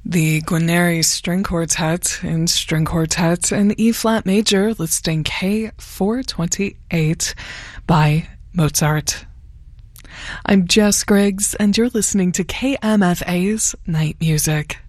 The Guarneri String Quartet in String Quartet in E-flat major, listing K428 by Mozart. I'm Jess Griggs, and you're listening to KMFA's Night Music.